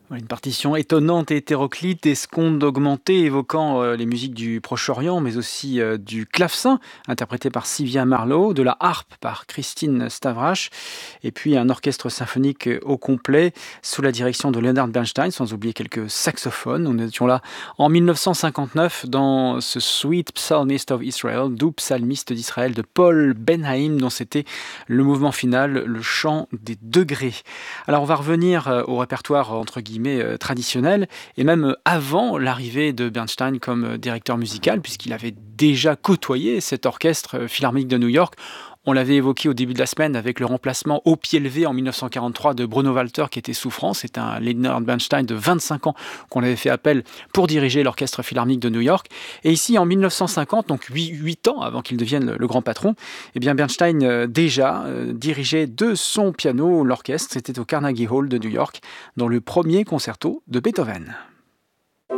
Ouais, une partition étonnante et hétéroclite, des secondes augmentées évoquant les musiques du Proche-Orient, mais aussi du clavecin, interprété par Sylvia Marlowe, de la harpe par Christine Stavrache, et puis un orchestre symphonique au complet, sous la direction de Leonard Bernstein, sans oublier quelques saxophones. Nous étions là en 1959 dans ce Sweet Psalmist of Israel, doux psalmiste d'Israël de Paul Benhaim, dont c'était le mouvement final, le chant des degrés. Alors on va revenir au répertoire entre guillemets traditionnel et même avant l'arrivée de Bernstein comme directeur musical puisqu'il avait déjà côtoyé cet orchestre philharmonique de New York. On l'avait évoqué au début de la semaine avec le remplacement au pied levé en 1943 de Bruno Walter qui était souffrant. C'est un Leonard Bernstein de 25 ans qu'on avait fait appel pour diriger l'orchestre philharmonique de New York. Et ici en 1950, donc 8 ans avant qu'il devienne le grand patron, eh bien Bernstein déjà dirigeait de son piano l'orchestre. C'était au Carnegie Hall de New York dans le premier concerto de Beethoven.